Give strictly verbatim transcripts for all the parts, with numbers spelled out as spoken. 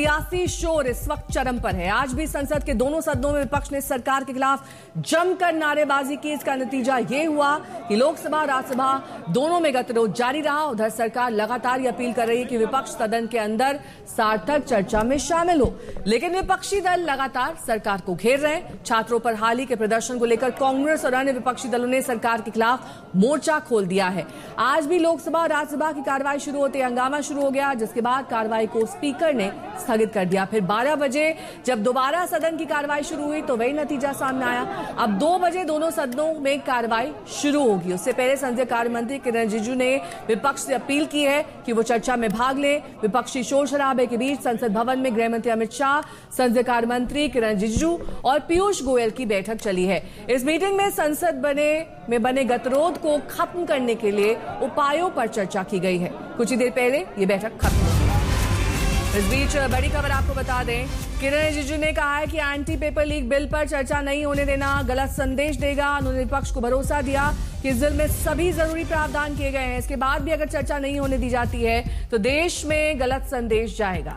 सियासी शोर इस वक्त चरम पर है। आज भी संसद के दोनों सदनों में विपक्ष ने सरकार के खिलाफ जमकर नारेबाजी की। इसका नतीजा ये हुआ कि लोकसभा और राज्यसभा दोनों में गतिरोध जारी रहा। उधर सरकार लगातार ये अपील कर रही है कि विपक्ष सदन के अंदर सार्थक चर्चा में शामिल हो, लेकिन विपक्षी दल लगातार सरकार को घेर रहे हैं। छात्रों पर हाल ही के प्रदर्शन को लेकर कांग्रेस और अन्य विपक्षी दलों ने सरकार के खिलाफ मोर्चा खोल दिया है। आज भी लोकसभा और राज्यसभा की कार्रवाई शुरू होते हंगामा शुरू हो गया, जिसके बाद कार्रवाई को स्पीकर ने स्थगित कर दिया। फिर बारह बजे जब दोबारा सदन की कार्रवाई शुरू हुई तो वही नतीजा सामने आया। अब दो बजे दोनों सदनों में कार्रवाई शुरू होगी। उससे पहले संसदीय कार्य मंत्री किरण रिजिजू ने विपक्ष से अपील की है कि वो चर्चा में भाग ले। विपक्षी शोर शराबे के बीच संसद भवन में गृह मंत्री अमित शाह, संसदीय कार्य मंत्री किरण रिजिजू और पीयूष गोयल की बैठक चली है। इस मीटिंग में संसद बने में बने गतिरोध को खत्म करने के लिए उपायों पर चर्चा की गई है। कुछ ही देर पहले ये बैठक खत्म हुई। इस बीच बड़ी खबर आपको बता दें, किरण रिजिजू ने कहा है कि एंटी पेपर लीक बिल पर चर्चा नहीं होने देना गलत संदेश देगा। उन्होंने विपक्ष को भरोसा दिया कि इस बिल में सभी जरूरी प्रावधान किए गए हैं। इसके बाद भी अगर चर्चा नहीं होने दी जाती है तो देश में गलत संदेश जाएगा।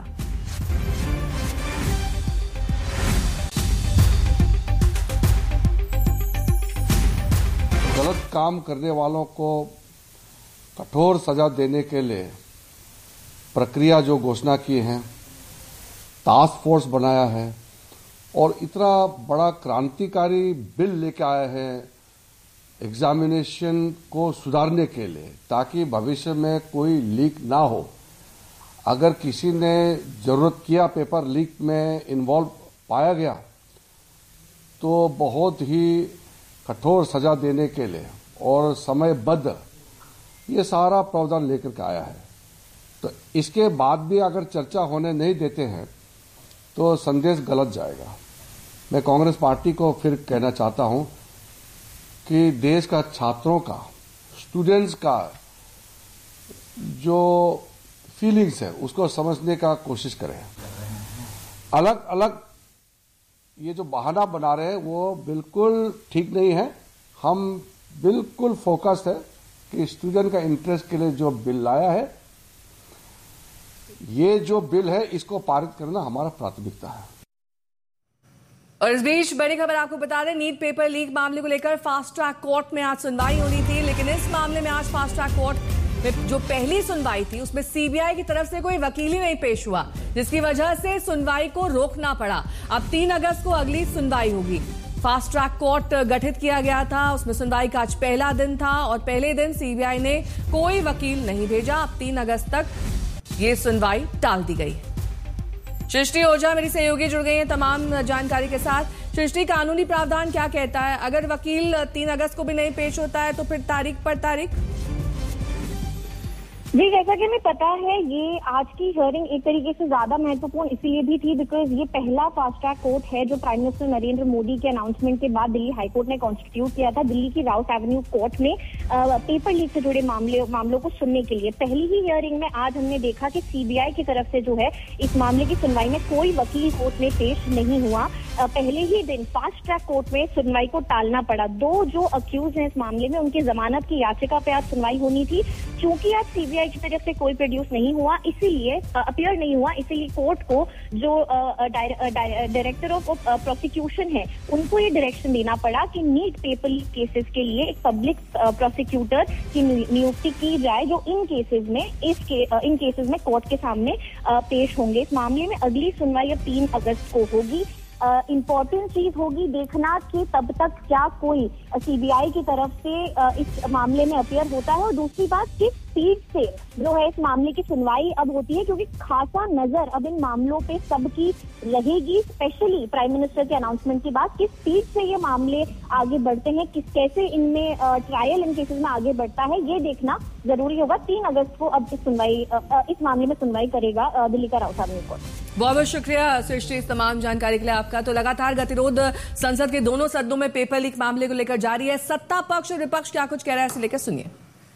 गलत काम करने वालों को कठोर सजा देने के लिए प्रक्रिया जो घोषणा की है, टास्क फोर्स बनाया है और इतना बड़ा क्रांतिकारी बिल लेके आया है एग्जामिनेशन को सुधारने के लिए, ताकि भविष्य में कोई लीक ना हो। अगर किसी ने जरूरत किया पेपर लीक में इन्वॉल्व पाया गया तो बहुत ही कठोर सजा देने के लिए और समयबद्ध ये सारा प्रावधान लेकर के आया है। तो इसके बाद भी अगर चर्चा होने नहीं देते हैं तो संदेश गलत जाएगा। मैं कांग्रेस पार्टी को फिर कहना चाहता हूं कि देश का छात्रों का, स्टूडेंट्स का जो फीलिंग्स है उसको समझने का कोशिश करें। अलग अलग ये जो बहाना बना रहे हैं वो बिल्कुल ठीक नहीं है। हम बिल्कुल फोकस्ड है कि स्टूडेंट का इंटरेस्ट के लिए जो बिल लाया है, ये जो बिल है इसको पारित करना हमारा प्राथमिकता है। और इस बीच बड़ी खबर आपको बता दें, नीट पेपर लीक मामले को लेकर फास्ट ट्रैक कोर्ट में आज सुनवाई होनी थी, लेकिन इस मामले में आज फास्ट ट्रैक कोर्ट में जो पहली सुनवाई थी उसमें सीबीआई की तरफ से कोई वकील ही नहीं पेश हुआ, जिसकी वजह से सुनवाई को रोकना पड़ा। अब तीन अगस्त को अगली सुनवाई होगी। फास्ट ट्रैक कोर्ट गठित किया गया था, उसमें सुनवाई का आज पहला दिन था और पहले दिन सीबीआई ने कोई वकील नहीं भेजा। अब तीन अगस्त तक ये सुनवाई टाल दी गई। सृष्टि ओझा मेरी सहयोगी जुड़ गई हैं तमाम जानकारी के साथ। सृष्टि, कानूनी प्रावधान क्या कहता है? अगर वकील तीन अगस्त को भी नहीं पेश होता है तो फिर तारीख पर तारीख? जी, जैसा कि हमें पता है ये आज की हियरिंग एक तरीके से ज्यादा महत्वपूर्ण इसीलिए भी थी बिकॉज ये पहला फास्ट ट्रैक कोर्ट है जो प्राइम मिनिस्टर नरेंद्र मोदी के अनाउंसमेंट के बाद दिल्ली हाईकोर्ट ने कॉन्स्टिट्यूट किया था दिल्ली की राउत एवेन्यू कोर्ट में आ, पेपर लीक से जुड़े मामले मामलों को सुनने के लिए। पहली ही हियरिंग में आज हमने देखा कि सीबीआई की तरफ से जो है इस मामले की सुनवाई में कोई वकील कोर्ट में पेश नहीं हुआ। पहले ही दिन फास्ट ट्रैक कोर्ट में सुनवाई को टालना पड़ा। दो जो अक्यूज हैं इस मामले में उनकी जमानत की याचिका पे आज सुनवाई होनी थी। चूंकि आज सीबीआई की तरफ से कोई प्रोड्यूस नहीं हुआ, इसीलिए अपीयर नहीं हुआ, इसीलिए कोर्ट को जो डायरेक्टर ऑफ प्रोसिक्यूशन है उनको ये डायरेक्शन देना पड़ा कि नीट पेपर लीक केसेस के लिए एक पब्लिक प्रोसिक्यूटर की नियुक्ति की जाए जो इन केसेस में इस के, इन केसेस में कोर्ट के सामने पेश होंगे। इस मामले में अगली सुनवाई अब तीन अगस्त को होगी। इम्पोर्टेंट चीज होगी देखना कि तब तक क्या कोई सीबीआई की तरफ से इस मामले में अपीयर होता है और दूसरी बात किस स्पीड से जो है इस मामले की सुनवाई अब होती है, क्योंकि खासा नजर अब इन मामलों पे सबकी रहेगी। स्पेशली प्राइम मिनिस्टर के अनाउंसमेंट के बाद किस स्पीड से ये मामले आगे बढ़ते हैं, किस कैसे इनमें ट्रायल इन केसेस में आगे बढ़ता है, ये देखना जरूरी होगा। तीन अगस्त को अब इस सुनवाई इस मामले में सुनवाई करेगा दिल्ली का राउत एवेन्यू कोर्ट। बहुत बहुत शुक्रिया सृष्टि इस तमाम जानकारी के लिए आपका। तो लगातार गतिरोध संसद के दोनों सदनों में पेपर लीक मामले को लेकर जारी है। सत्ता पक्ष और विपक्ष क्या कुछ कह रहा है इसे लेकर सुनिए।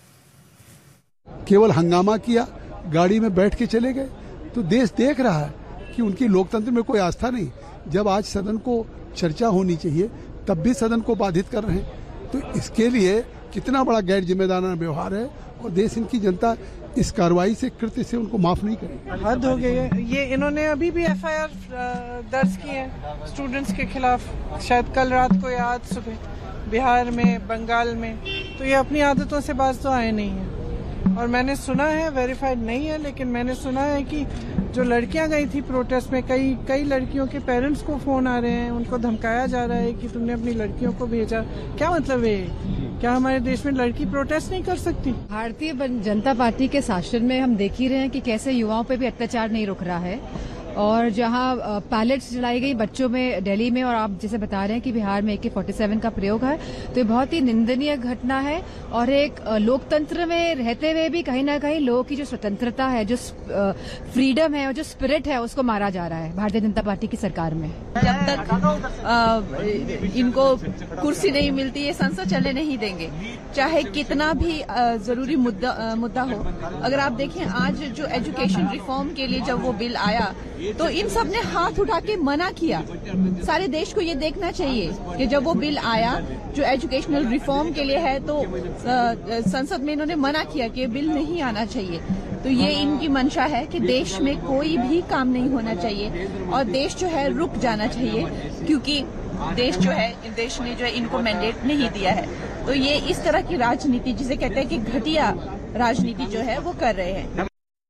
केवल हंगामा किया, गाड़ी में बैठ के चले गए, तो देश देख रहा है कि उनकी लोकतंत्र में कोई आस्था नहीं। जब आज सदन को चर्चा होनी चाहिए तब भी सदन को बाधित कर रहे हैं, तो इसके लिए कितना बड़ा गैर जिम्मेदाराना व्यवहार है और देश इनकी जनता इस कार्रवाई से, कृत्य से उनको माफ नहीं करेंगे। हद हो गई है। ये इन्होंने अभी भी एफ आई आर दर्ज की है स्टूडेंट्स के खिलाफ, शायद कल रात को या आज सुबह, बिहार में, बंगाल में। तो ये अपनी आदतों से बाज तो आए नहीं है। और मैंने सुना है, वेरीफाइड नहीं है, लेकिन मैंने सुना है कि जो लड़कियां गई थी प्रोटेस्ट में, कई कई लड़कियों के पेरेंट्स को फोन आ रहे हैं, उनको धमकाया जा रहा है कि तुमने अपनी लड़कियों को भेजा। क्या मतलब है? क्या हमारे देश में लड़की प्रोटेस्ट नहीं कर सकती? भारतीय जनता पार्टी के शासन में हम देख ही रहे हैं कि कैसे युवाओं पे भी अत्याचार नहीं रुक रहा है। और जहां पैलेट्स जलाई गई बच्चों में दिल्ली में, और आप जैसे बता रहे हैं कि बिहार में ए के फोर्टी सेवन का प्रयोग है, तो ये बहुत ही निंदनीय घटना है। और एक लोकतंत्र में रहते हुए भी कहीं ना कहीं लोगों की जो स्वतंत्रता है, जो फ्रीडम है और जो स्पिरिट है, उसको मारा जा रहा है भारतीय जनता पार्टी की सरकार में। जब तक आ, इनको कुर्सी नहीं मिलती, ये संसद चलने नहीं देंगे, चाहे कितना भी आ, जरूरी मुद्दा आ, मुद्दा हो। अगर आप देखें आज जो एजुकेशन रिफॉर्म के लिए जब वो बिल आया, तो इन सब ने हाथ उठा के मना किया। सारे देश को ये देखना चाहिए कि जब वो बिल आया जो एजुकेशनल रिफॉर्म के लिए है, तो संसद में इन्होंने मना किया कि ये बिल नहीं आना चाहिए। तो ये इनकी मंशा है कि देश में कोई भी काम नहीं होना चाहिए और देश जो है रुक जाना चाहिए, क्योंकि देश जो है, देश ने जो है इनको मैंडेट नहीं दिया है। तो ये इस तरह की राजनीति, जिसे कहते हैं कि घटिया राजनीति जो है वो कर रहे हैं।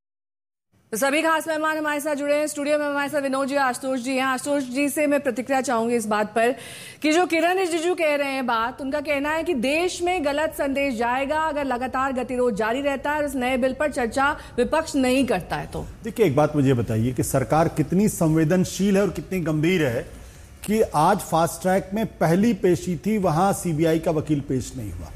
तो सभी खास मेहमान हमारे साथ जुड़े हैं स्टूडियो में। हमारे साथ विनोद जी, आशुतोष जी हैं। आशुतोष जी से मैं प्रतिक्रिया चाहूंगी इस बात पर कि जो किरण रिजिजू कह रहे हैं बात, उनका कहना है कि देश में गलत संदेश जाएगा अगर लगातार गतिरोध जारी रहता है और इस नए बिल पर चर्चा विपक्ष नहीं करता है। तो देखिए, एक बात मुझे बताइए कि सरकार कितनी संवेदनशील है और कितनी गंभीर है कि आज फास्ट ट्रैक में पहली पेशी थी, वहां सीबीआई का वकील पेश नहीं हुआ।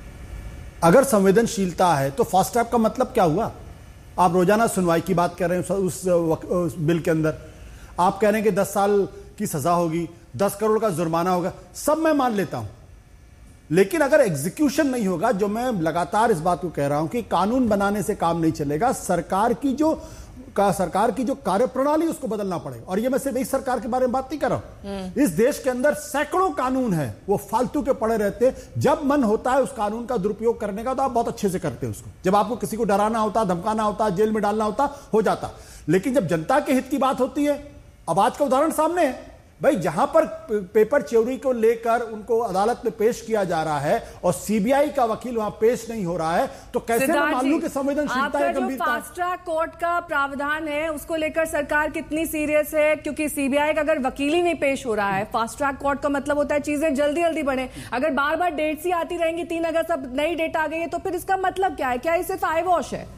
अगर संवेदनशीलता है तो फास्ट ट्रैक का मतलब क्या हुआ? आप रोजाना सुनवाई की बात कर रहे हैं उस, उस बिल के अंदर, आप कह रहे हैं कि दस साल की सजा होगी, दस करोड़ का जुर्माना होगा, सब मैं मान लेता हूं, लेकिन अगर एग्जीक्यूशन नहीं होगा, जो मैं लगातार इस बात को कह रहा हूं कि कानून बनाने से काम नहीं चलेगा, सरकार की जो का सरकार की जो कार्यप्रणाली उसको बदलना पड़ेगा। और ये मैं सिर्फ इस सरकार के बारे में बात नहीं कर रहा हूं, इस देश के अंदर सैकड़ों कानून हैं, वो फालतू के पड़े रहते हैं। जब मन होता है उस कानून का दुरुपयोग करने का तो आप बहुत अच्छे से करते हैं उसको। जब आपको किसी को डराना होता, धमकाना होता, जेल में डालना होता, हो जाता। लेकिन जब जनता के हित की बात होती है, अब आज का उदाहरण सामने है भाई, जहां पर पेपर चोरी को लेकर उनको अदालत में पेश किया जा रहा है और सीबीआई का वकील वहां पेश नहीं हो रहा है, तो कैसे मैं मान लूं कि संवेदनशीलता है, गंभीरता? जो फास्ट ट्रैक कोर्ट का प्रावधान है उसको लेकर सरकार कितनी सीरियस है? क्योंकि सीबीआई का अगर वकील ही नहीं पेश हो रहा है, फास्ट ट्रैक कोर्ट का मतलब होता है चीजें जल्दी जल्दी बढ़े। अगर बार बार डेट्स ही आती रहेंगी, तीन अगस्त अब नई डेट आ गई है, तो फिर इसका मतलब क्या है? क्या ये सिर्फ आई वॉश है?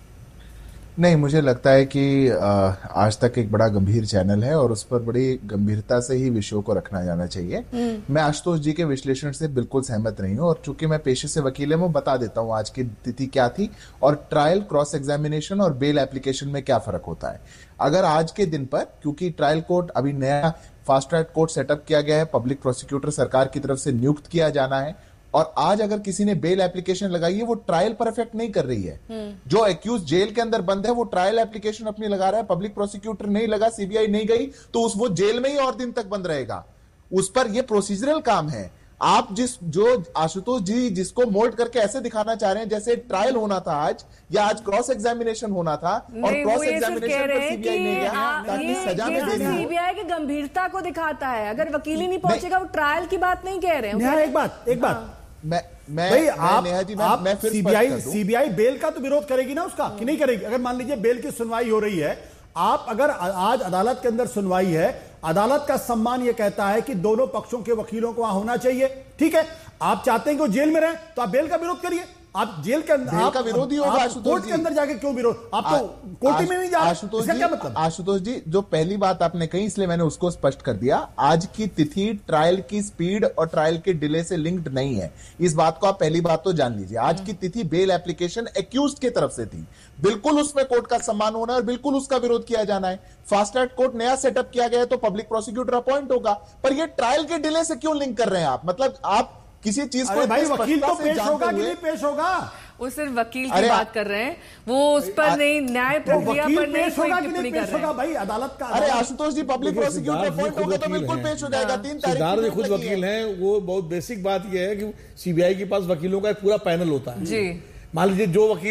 नहीं, मुझे लगता है कि आज तक एक बड़ा गंभीर चैनल है और उस पर बड़ी गंभीरता से ही विषयों को रखना जाना चाहिए। मैं आशुतोष जी के विश्लेषण से बिल्कुल सहमत नहीं हूं, और चूंकि मैं पेशे से वकील हूं, मैं बता देता हूं आज की तिथि क्या थी और ट्रायल, क्रॉस एग्जामिनेशन और बेल एप्लीकेशन में क्या फर्क होता है। अगर आज के दिन पर, क्योंकि ट्रायल कोर्ट अभी नया फास्ट ट्रैक कोर्ट सेटअप किया गया है, पब्लिक प्रोसिक्यूटर सरकार की तरफ से नियुक्त किया जाना है, और आज अगर किसी ने बेल एप्लीकेशन लगाई है, वो ट्रायल पर इफेक्ट नहीं कर रही है। जो एक्यूज जेल के अंदर बंद है, वो ट्रायल एप्लीकेशन अपनी लगा रहा है, पब्लिक प्रोसिक्यूटर नहीं लगा, सीबीआई नहीं गई, तो उस वो जेल में ही और दिन तक बंद रहेगा। उस पर ये प्रोसीजरल काम है। आप जिस जो आशुतोष जी जिसको मोल्ड करके ऐसे दिखाना चाह रहे हैं जैसे ट्रायल होना था आज, या आज क्रॉस एग्जामिनेशन होना था, और क्रॉस एग्जामिनेशन पर सीबीआई नहीं गया ताकि सजा में देनी हो। सीबीआई की गंभीरता को दिखाता है। अगर वकील ही नहीं पहुंचेगा, वो ट्रायल की बात नहीं कह रहे हैं। एक बात एक बात मैं मैं भाई, आप, नेहा जी, मैं, आप मैं फिर सीबीआई सीबीआई बेल का तो विरोध करेगी ना उसका, कि नहीं करेगी? अगर मान लीजिए बेल की सुनवाई हो रही है, आप अगर आज अदालत के अंदर सुनवाई है, अदालत का सम्मान यह कहता है कि दोनों पक्षों के वकीलों को वहां होना चाहिए, ठीक है। आप चाहते हैं कि वो जेल में रहे, तो आप बेल का विरोध करिए। आप जेल के अंदर, आप का विरोधी होगा कोर्ट के अंदर जाके क्यों विरोध? आप तो कोर्ट में नहीं जा रहे, आशुतोष इसका जी, क्या मतलब? आशुतोष जी, जो पहली बात आपने कही इसलिए मैंने उसको स्पष्ट कर दिया। आज की तिथि ट्रायल की स्पीड और ट्रायल के डिले से लिंक्ड नहीं है। इस बात को आप पहली बात तो जान लीजिए। आज की तिथि बेल एप्लीकेशन एक्यूज्ड की तरफ से थी, बिल्कुल उसमें कोर्ट का सम्मान होना है और बिल्कुल उसका विरोध किया जाना है। फास्ट ट्रैक कोर्ट नया सेटअप किया गया है तो पब्लिक प्रोसिक्यूटर अपॉइंट होगा, पर यह ट्रायल के डिले से क्यों लिंक कर रहे हैं आप? मतलब आप किसी चीज को भाई, वकील तो पेश होगा कि नहीं पेश होगा? वो सिर्फ वकील की बात कर रहे हैं, वो उस पर नहीं, न्याय प्रक्रिया पर नहीं कोई टिप्पणी कर रहे हैं। भाई अदालत का, अरे आशुतोष जी, पब्लिक प्रोसिक्यूटर अपॉइंट होगा तो बिल्कुल पेश हो जाएगा। तीन तारीख सिद्धार्थ जी खुद वकील हैं। वो बहुत बेसिक बात यह है कि सीबीआई के पास वकीलों का एक पूरा पैनल होता है जी। मान लीजिए जो वकील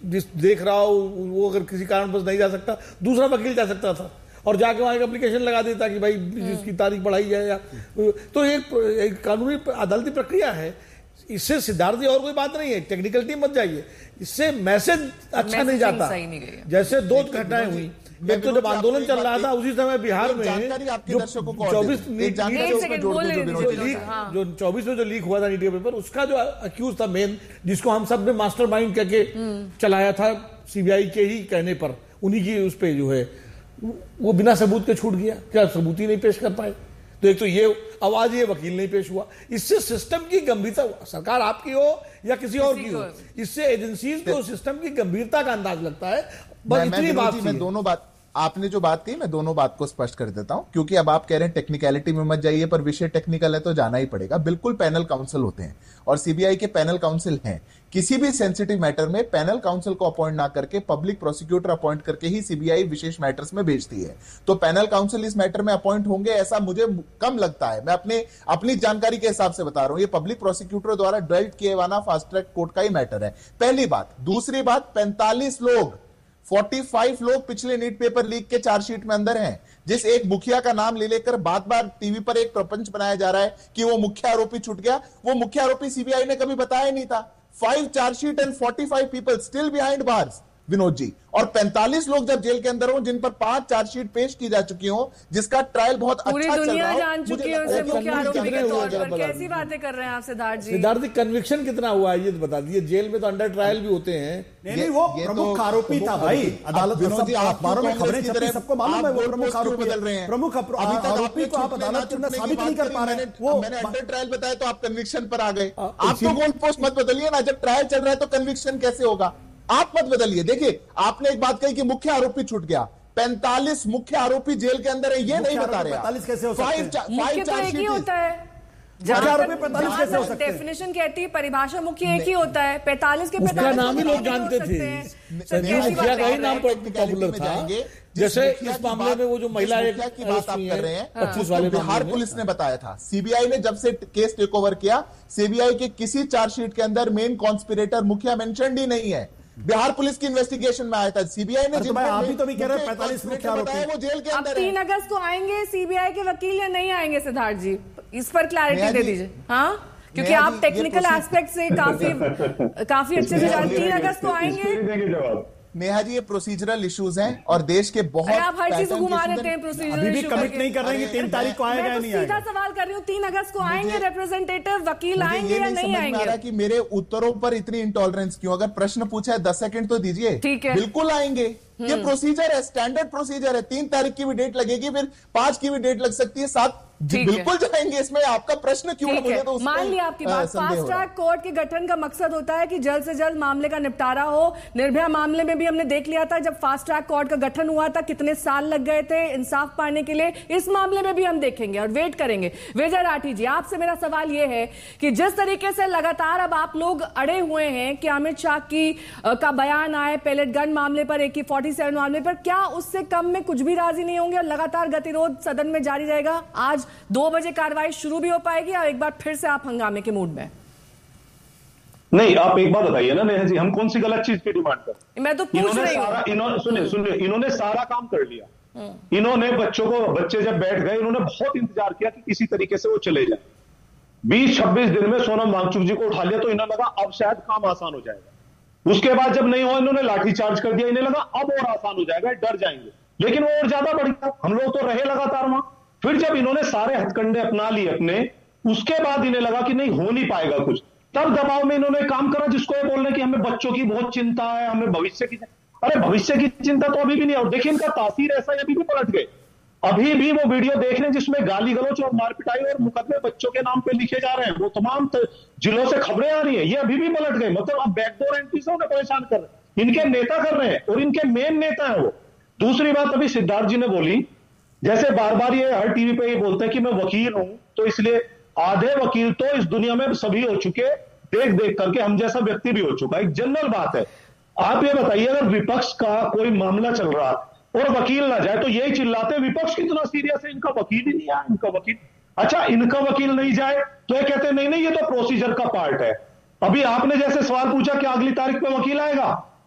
जिस देख रहा हो वो अगर किसी कारणवश नहीं जा सकता, दूसरा वकील जा सकता था और जाके वहां एक एप्लीकेशन लगा देता कि भाई इसकी तारीख बढ़ाई जाए या तो एक, एक कानूनी अदालती प्रक्रिया है। इससे सिद्धार्थ और कोई बात नहीं है, टेक्निकलिटी मत जाइए, इससे मैसेज अच्छा नहीं जाता। जैसे दो घटनाएं हुई, एक तो जब आंदोलन चल रहा था उसी समय बिहार में जो चौबीस जो चौबीस में जो लीक हुआ था नीट का पेपर, उसका जो अक्यूज था मेन, जिसको हम सब ने मास्टरमाइंड करके चलाया था सीबीआई के ही कहने पर, उन्हीं की उस पे जो है वो बिना सबूत के छूट गया। क्या सबूत ही नहीं पेश कर पाए? तो एक तो ये आवाज, ये वकील नहीं पेश हुआ। इससे सिस्टम की गंभीरता, सरकार आपकी हो या किसी और की हो, इससे एजेंसीज को सिस्टम की गंभीरता का अंदाज लगता है। बस इतनी बात मैं दोनों बात आपने जो बात की, मैं दोनों बात को स्पष्ट कर देता हूं, क्योंकि अब आप कह रहे हैं टेक्निकलिटी में मत जाइए, पर विषय टेक्निकल है तो जाना ही पड़ेगा। बिल्कुल पैनल काउंसिल होते हैं और सीबीआई के पैनल काउंसिल हैं। किसी भी सेंसिटिव मैटर में पैनल काउंसिल को अपॉइंट ना करके पब्लिक प्रोसिक्यूटर अपॉइंट करके ही सीबीआई विशेष मैटर्स में भेजती है। तो पैनल काउंसिल इस मैटर में अपॉइंट होंगे ऐसा मुझे कम लगता है। मैं अपने अपनी जानकारी के हिसाब से बता रहा हूं, ये पब्लिक प्रोसिक्यूटर द्वारा डेल्ट किए वाला फास्ट ट्रैक कोर्ट का ही मैटर है। पहली बात। दूसरी बात, पैंतालीस लोग पैंतालीस लोग पिछले नीट पेपर लीक के चार्जशीट में अंदर हैं। जिस एक मुखिया का नाम ले लेकर बार बार टीवी पर एक प्रपंच बनाया जा रहा है कि वो मुख्य आरोपी छूट गया, वो मुख्य आरोपी सीबीआई ने कभी बताया नहीं था। फाइव चार्जशीट एंड पैंतालीस people still behind bars, Vinod ji. और पैंतालीस लोग जब जेल के अंदर हो, जिन पर पांच चार्जशीट पेश की जा चुकी हो, जिसका ट्रायल बहुत अच्छा चल रहा हो। पूरी दुनिया जान चुकी है उसे मुख्य आरोपी के तौर पर। कैसी बातें कर रहे हैं आप सिद्धार्थ जी? सिद्धार्थ जी, कन्विक्शन कितना हुआ है ये तो बता दीजिए। जेल में तो अंडर ट्रायल भी होते हैं। नहीं नहीं, वो प्रमुख आरोपी था भाई। अदालत में अखबारों में खबरें छपी, सबको मालूम है वो प्रमुख आरोपी बदल रहे हैं। प्रमुख आरोपी को आप अदालत में साबित नहीं कर पा रहे हैं। वो मैंने अंडर ट्रायल बताया तो आप कन्विक्शन पर आ गए। आप तो गोल पोस्ट मत बदलिए ना, जब ट्रायल चल रहा है तो कन्विक्शन कैसे होगा? आप मत बदलिए। देखिए, आपने एक बात कही कि मुख्य आरोपी छूट गया, पैंतालीस मुख्य आरोपी जेल के अंदर है, ये नहीं बता रहे। पैंतालीस कैसे हो सकते हैं? मुख्य तो एक ही होता है। डेफिनेशन कहती है, परिभाषा मुख्य एक ही होता है। पैंतालीस के पैंतालीस नाम ही लोग जानते थे, संजीव मुखिया का ही नाम पॉपुलर था। जैसे इस मामले में वो जो महिला की बात आप कर रहे हैं, पच्चीस वाले बिहार पुलिस ने बताया था, सीबीआई ने जब से केस टेक ओवर किया, सीबीआई के किसी चार्जशीट के अंदर मेन कॉन्स्पिरेटर मुखिया मेंशन्ड ही नहीं है। बिहार पुलिस की इन्वेस्टिगेशन में आया था। सीबीआई ने तो आप भी तो भी कह रहे हैं पैंतालीस मुख्य आरोपी वो जेल के अंदर। तीन अगस्त को आएंगे सीबीआई के वकील या नहीं आएंगे सिद्धार्थ जी? इस पर क्लैरिटी दे दीजिए। हाँ, क्योंकि आप टेक्निकल एस्पेक्ट से काफी काफी अच्छे से जानते हैं। तीन अगस्त को आएंगे। नेहा जी, ये प्रोसीजरल इश्यूज हैं और देश के बहुत आप हर चीज घुमा देते हैं। प्रोसीजरल अभी भी कमिट नहीं कर रहे हैं कि तीन तारीख को आएगा या नहीं आएगा। सीधा सवाल कर रही हूँ, तीन अगस्त को आएंगे रिप्रेजेंटेटिव वकील आएंगे या नहीं आएंगे? कि मेरे उत्तरों पर इतनी इंटॉलरेंस क्यों? अगर प्रश्न पूछा है दस सेकंड तो दीजिए। ठीक है, बिल्कुल आएंगे। ये प्रोसीजर है, स्टैंडर्ड प्रोसीजर है। तीन तारीख की भी डेट लगेगी, फिर पांच की भी डेट लग सकती है, सात बिल्कुल जाएंगे। इसमें आपका प्रश्न क्यों है? मुझे तो मान लिया आपकी बात। फास्ट ट्रैक कोर्ट के गठन का मकसद होता है कि जल्द से जल्द मामले का निपटारा हो। निर्भया मामले में भी हमने देख लिया था, जब फास्ट ट्रैक कोर्ट का गठन हुआ था कितने साल लग गए थे इंसाफ पाने के लिए। इस मामले में भी हम देखेंगे और वेट करेंगे। विजय राठी जी, आपसे मेरा सवाल यह है कि जिस तरीके से लगातार अब आप लोग अड़े हुए हैं कि अमित शाह की का बयान आए पैलेट गन मामले पर, ए के फोर्टी सेवन मामले पर, क्या उससे कम में कुछ भी राजी नहीं होंगे और लगातार गतिरोध सदन में जारी रहेगा? आज दो बजे कार्रवाई शुरू भी हो पाएगी और एक बार फिर से आप हंगामे के मूड में? नहीं, आप एक बात बताइए ना नेहा जी, हम कौन सी गलत चीज की डिमांड कर? मैं तो पूछ रही हूं। इन्होंने सुनिए सुनिए इन्होंने सारा काम कर लिया। इन्होंने बच्चों को, बच्चे जब बैठ गए, इन्होंने बहुत इंतजार किया कि किसी तरीके से वो चले जाए। बीस छब्बीस दिन में सोनम वांगचुक जी को उठा लिया तो इन्हें लगा अब शायद काम आसान हो जाएगा। उसके बाद जब नहीं हुआ, इन्होंने लाठीचार्ज कर दिया। इन्हें लगा अब और आसान हो जाएगा, डर जाएंगे, लेकिन वो और ज्यादा बढ़ गया। हम लोग तो रहे लगातार वहां। फिर जब इन्होंने सारे हथकंडे अपना लिए अपने, उसके बाद इन्हें लगा कि नहीं हो नहीं पाएगा कुछ, तब दबाव में इन्होंने काम करा, जिसको ये बोल रहे कि हमें बच्चों की बहुत चिंता है, हमें भविष्य की। अरे भविष्य की चिंता तो अभी भी नहीं है। और देखिए इनका तासीर ऐसा है, अभी भी पलट गए। अभी भी वो वीडियो देख रहे हैं जिसमें गाली गलौच और मारपिटाई और मुकदमे बच्चों के नाम पे लिखे जा रहे हैं। वो तमाम जिलों से खबरें आ रही है, ये अभी भी पलट गए। मतलब अब बैकडोर एंट्री से उन्हें परेशान कर रहे हैं। इनके नेता कर रहे हैं और इनके मेन नेता है वो। दूसरी बात अभी सिद्धार्थ जी ने बोली, जैसे बार बार ये हर टीवी पे ये बोलते हैं कि मैं वकील हूं, तो इसलिए आधे वकील तो इस दुनिया में सभी हो चुके, देख देख करके हम जैसा व्यक्ति भी हो चुका। एक जनरल बात है। आप ये बताइए, अगर विपक्ष का कोई मामला चल रहा और वकील ना जाए तो यही चिल्लाते विपक्ष कितना सीरियस है, इनका वकील ही नहीं आया, इनका वकील। अच्छा, इनका वकील नहीं जाए तो ये कहते नहीं नहीं ये तो प्रोसीजर का पार्ट है। अभी आपने जैसे सवाल पूछा कि अगली तारीख पे वकील आएगा,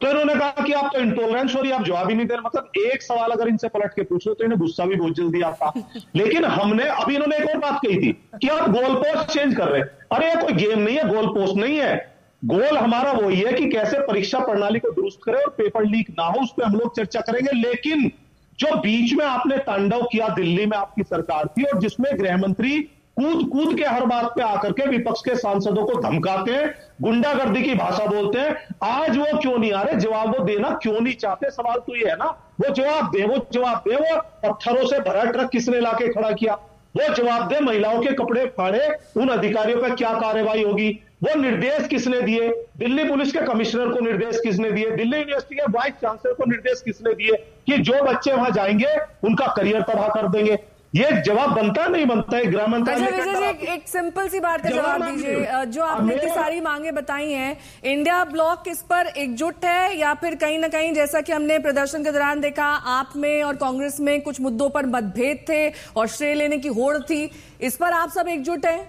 तो इन्होंने कहा कि आप तो इंटॉलरेंस हो रही, आप जवाब ही नहीं दे रहे। मतलब एक सवाल अगर इनसे पलट के पूछ लो तो इन्हें गुस्सा भी बहुत जल्दी आता। लेकिन हमने अभी इन्होंने एक और बात कही थी कि आप गोल पोस्ट चेंज कर रहे हैं। अरे ये कोई गेम नहीं है, गोल पोस्ट नहीं है। गोल हमारा वही है कि कैसे परीक्षा प्रणाली को दुरुस्त करें और पेपर लीक ना हो, उस पर हम लोग चर्चा करेंगे। लेकिन जो बीच में आपने तांडव किया दिल्ली में आपकी सरकार थी, और जिसमें गृह मंत्री कूद कूद के हर बात पे आकर के विपक्ष के सांसदों को धमकाते हैं, गुंडागर्दी की भाषा बोलते हैं, आज वो क्यों नहीं आ रहे? जवाब वो देना क्यों नहीं चाहते? सवाल तो ये है ना, वो जवाब दे, वो जवाब दे। वो पत्थरों से भरा ट्रक किसने लाके खड़ा किया? वो जवाब दे। महिलाओं के कपड़े फाड़े उन अधिकारियों पर क्या कार्रवाई होगी? वो निर्देश किसने दिए? दिल्ली पुलिस के कमिश्नर को निर्देश किसने दिए? दिल्ली यूनिवर्सिटी के वाइस चांसलर को निर्देश किसने दिए कि जो बच्चे वहां जाएंगे उनका करियर तबाह कर देंगे? ये जवाब बनता नहीं बनता है? गृह मंत्रालय अच्छा विजय जी, एक सिंपल सी बात का जवाब दीजिए। जो आपने इतनी सारी मांगे बताई हैं, इंडिया ब्लॉक इस पर एकजुट है या फिर कहीं ना कहीं, जैसा कि हमने प्रदर्शन के दौरान देखा, आप में और कांग्रेस में कुछ मुद्दों पर मतभेद थे और श्रेय लेने की होड़ थी, इस पर आप सब एकजुट हैं?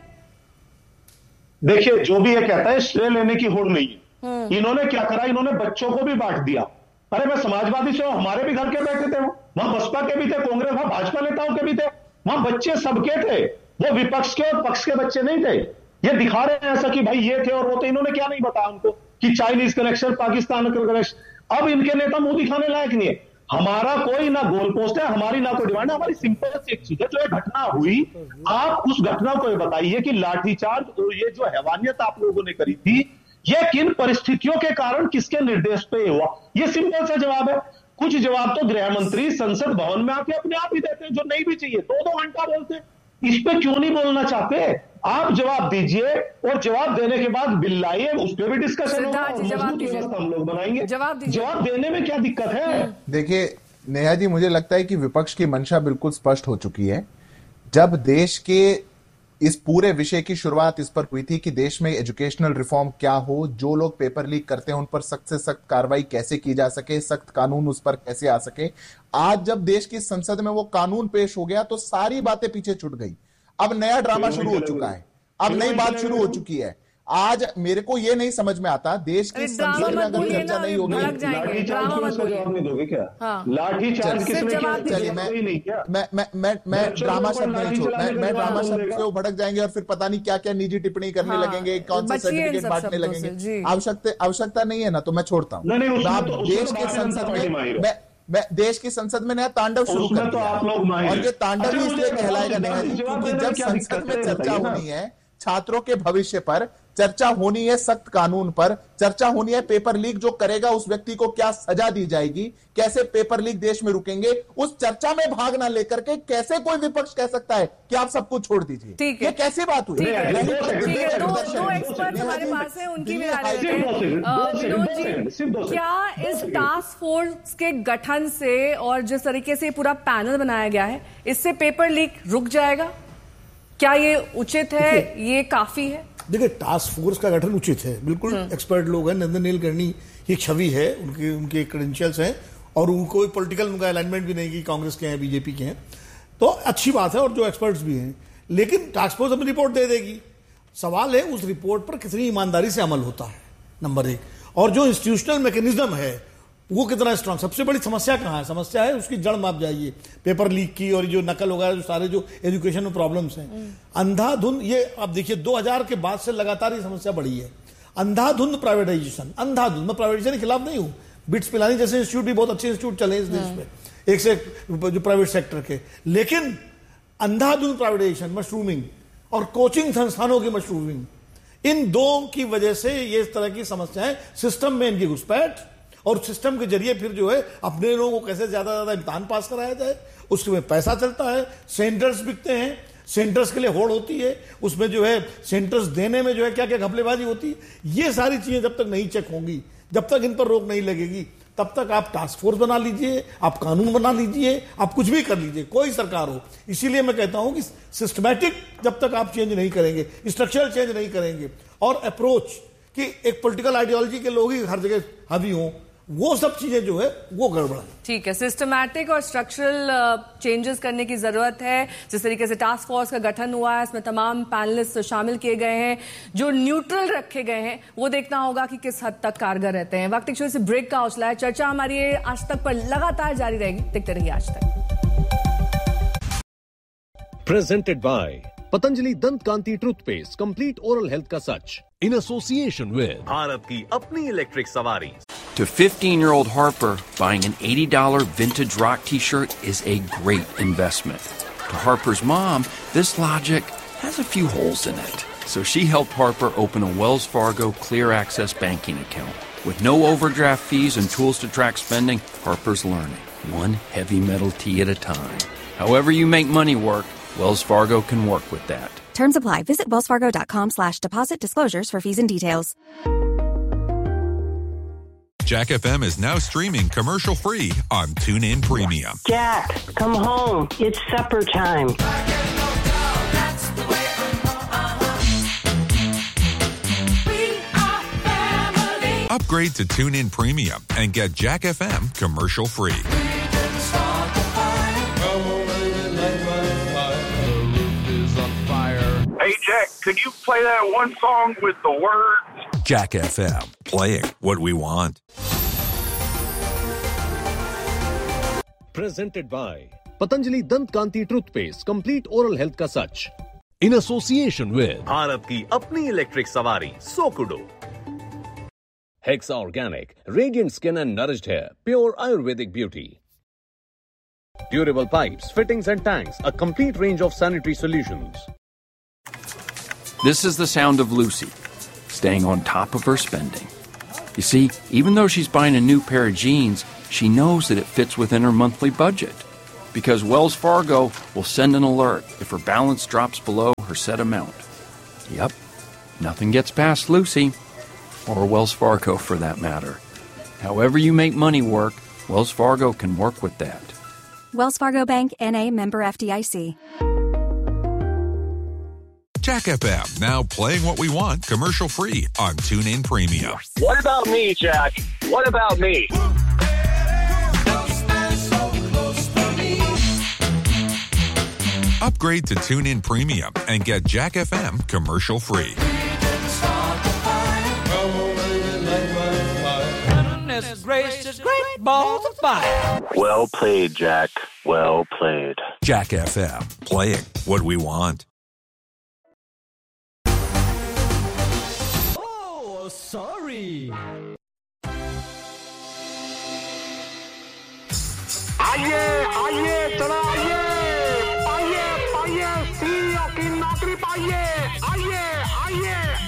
देखिए, जो भी ये कहता है श्रेय लेने की होड़ नहीं है। इन्होंने क्या करा? इन्होंने बच्चों को भी बांट दिया। अरे मैं समाजवादी से, हमारे भी घर के बैठे थे, वहां बसपा के भी थे, कांग्रेस, वहां भाजपा नेताओं के भी थे, वहां बच्चे सबके थे, वो विपक्ष के और पक्ष के बच्चे नहीं थे। ये दिखा रहे हैं ऐसा कि भाई ये थे और वो थे। इन्होंने क्या नहीं बताया उनको कि चाइनीज कनेक्शन, पाकिस्तान का कनेक्शन। अब इनके नेता मुंह दिखाने लायक नहीं है। हमारा कोई ना गोल पोस्ट है, हमारी ना कोई डिमांड है, हमारी सिंपल सी एक चीज है। जो ये घटना हुई, आप उस घटना को ये बताइए कि लाठीचार्ज और ये जो हैवानियत आप लोगों ने करी थी, ये किन परिस्थितियों के कारण, किसके निर्देश पे हुआ? ये सिंपल सा जवाब है। कुछ जवाब तो गृह मंत्री संसद भवन में आके अपने आप ही देते हैं, जो नहीं भी चाहिए। दो दो घंटा बोलते हैं। इस पे क्यों नहीं बोलना चाहते? आप जवाब दीजिए और जवाब देने के बाद बिल लाइए, उस पर भी डिस्कशन होगा, हम लोग बनाएंगे। जवाब जवाब देने में क्या दिक्कत है? देखिए नेहा जी, मुझे लगता है कि विपक्ष की मंशा बिल्कुल स्पष्ट हो चुकी है। जब देश के इस पूरे विषय की शुरुआत इस पर हुई थी कि देश में एजुकेशनल रिफॉर्म क्या हो, जो लोग पेपर लीक करते हैं उन पर सख्त से सख्त कार्रवाई कैसे की जा सके, सख्त कानून उस पर कैसे आ सके। आज जब देश की संसद में वो कानून पेश हो गया तो सारी बातें पीछे छूट गई। अब नया ड्रामा शुरू हो चुका है, अब नई बात शुरू हो चुकी है। आज मेरे को ये नहीं समझ में आता, देश की संसद में अगर चर्चा नहीं होगी, जवाब नहीं दोगे क्या? लाठी चार्ज चलिए, मैं मैं मैं मैं मैं ड्रामा शब्द नहीं छोड़, मैं मैं ड्रामा शब्द से वो भड़क जाएंगे और फिर पता नहीं क्या क्या निजी टिप्पणी करने लगेंगे, कौन सा सर्टिफिकेट बांटने लगेंगे। आवश्यकता आवश्यकता नहीं है ना, तो मैं छोड़ता हूँ। देश की संसद में मैं मैं देश की संसद में नया तांडव शुरू कर दिया, और ये तांडव ही इसलिए कहलाएगा नेहा जी क्योंकि जब संसद में चर्चा होनी है छात्रों के भविष्य पर, चर्चा होनी है सख्त कानून पर, चर्चा होनी है पेपर लीक जो करेगा उस व्यक्ति को क्या सजा दी जाएगी, कैसे पेपर लीक देश में रुकेंगे, उस चर्चा में भाग ना लेकर के कैसे कोई विपक्ष कह सकता है कि आप सब कुछ छोड़ दीजिए? ये कैसी बात हुई? क्या इस टास्क फोर्स के गठन से और जिस तरीके से पूरा पैनल बनाया गया है, इससे पेपर लीक रुक जाएगा? क्या ये उचित है? ये काफी है? देखिए, टास्क फोर्स का गठन उचित है, बिल्कुल एक्सपर्ट लोग हैं। नंदन नीलकर्णी की छवि है, उनके उनके क्रेडेंशियल्स हैं, और उनको पॉलिटिकल उनका अलाइनमेंट भी नहीं कि कांग्रेस के हैं, बीजेपी के हैं, तो अच्छी बात है, और जो एक्सपर्ट्स भी हैं। लेकिन टास्क फोर्स अपनी रिपोर्ट दे देगी। सवाल है उस रिपोर्ट पर कितनी ईमानदारी से अमल होता है, नंबर एक, और जो इंस्टीट्यूशनल मैकेनिज्म है वो कितना स्ट्रांग। सबसे बड़ी समस्या कहाँ है? समस्या है उसकी जड़ में आप जाइए, पेपर लीक की और जो नकल वगैरह, जो सारे जो एजुकेशन में प्रॉब्लम्स हैं, अंधाधुंध। ये आप देखिए दो हज़ार के बाद से लगातार ये समस्या बढ़ी है, अंधाधुंध प्राइवेटाइजेशन। अंधाधुंध, मैं प्राइवेटाइजेशन के खिलाफ नहीं हूँ, बिट्स पिलानी जैसे इंस्टीट्यूट भी बहुत अच्छे इंस्टीट्यूट चले इस देश में, एक से एक जो प्राइवेट सेक्टर के, लेकिन अंधाधुंध प्राइवेटाइजेशन, मशरूमिंग और कोचिंग संस्थानों की मशरूमिंग, इन दो की वजह से ये इस तरह की समस्याएं, सिस्टम में इनकी घुसपैठ, और सिस्टम के जरिए फिर जो है अपने लोगों को कैसे ज्यादा ज्यादा इम्तिहान पास कराया जाए, उसमें पैसा चलता है, सेंटर्स बिकते हैं, सेंटर्स के लिए होड़ होती है, उसमें जो है सेंटर्स देने में जो है क्या क्या घपलेबाजी होती है। ये सारी चीजें जब तक नहीं चेक होंगी, जब तक इन पर रोक नहीं लगेगी, तब तक आप टास्क फोर्स बना लीजिए, आप कानून बना लीजिए, आप कुछ भी कर लीजिए, कोई सरकार हो। इसीलिए मैं कहता हूं कि सिस्टमैटिक जब तक आप चेंज नहीं करेंगे, स्ट्रक्चरल चेंज नहीं करेंगे, और अप्रोच कि एक पॉलिटिकल आइडियोलॉजी के लोग ही हर जगह हावी हों, वो सब चीजें जो है वो गड़बड़ है। ठीक है, सिस्टमैटिक और स्ट्रक्चरल चेंजेस करने की जरूरत है। जिस तरीके से टास्क फोर्स का गठन हुआ है, इसमें तमाम पैनलिस्ट शामिल किए गए हैं, जो न्यूट्रल रखे गए हैं, वो देखना होगा कि किस हद तक कारगर रहते हैं। वक्त एक छोटे से ब्रेक का हौसला है। चर्चा हमारी आज तक पर लगातार जारी रहेगी। देखते रहिए आज तक। प्रेजेंटेड बाय पतंजलि दंत कांति टूथपेस्ट, कंप्लीट ओरल हेल्थ का सच, इन एसोसिएशन विद भारत की अपनी इलेक्ट्रिक सवारी। To fifteen-year-old Harper, buying an eighty dollars vintage rock t-shirt is a great investment. To Harper's mom, this logic has a few holes in it. So she helped Harper open a Wells Fargo Clear Access banking account. With no overdraft fees and tools to track spending, Harper's learning, one heavy metal tee at a time. However you make money work, Wells Fargo can work with that. Terms apply. Visit wellsfargo.com slash deposit disclosures for fees and details. Jack F M is now streaming commercial-free on TuneIn Premium. Jack, come home. It's supper time. Upgrade to TuneIn Premium and get Jack F M commercial-free. Hey, Jack, could you play that one song with the words? Jack F M, playing what we want. Presented by Patanjali दंत कांति toothpaste, complete oral health का सच, in association with Bharat की अपनी electric सवारी सोकुडो, Hexa Organic, radiant skin and nourished hair, pure Ayurvedic beauty, durable pipes, fittings and tanks, a complete range of sanitary solutions. This is the sound of Lucy, staying on top of her spending. You see, even though she's buying a new pair of jeans, she knows that it fits within her monthly budget. Because Wells Fargo will send an alert if her balance drops below her set amount. Yep, nothing gets past Lucy, or Wells Fargo for that matter. However you make money work, Wells Fargo can work with that. Wells Fargo Bank, N A, member F D I C. Jack F M, now playing what we want commercial-free on TuneIn Premium. What about me, Jack? What about me? Upgrade to TuneIn Premium and get Jack F M commercial-free. Gracious, great balls of fire. Well played, Jack. Well played. Jack F M, playing what we want. Oh, sorry. आइए, आइए, चलो आइए, पाइए, पाइए, CEO की नौकरी पाइए, आइए, आइए,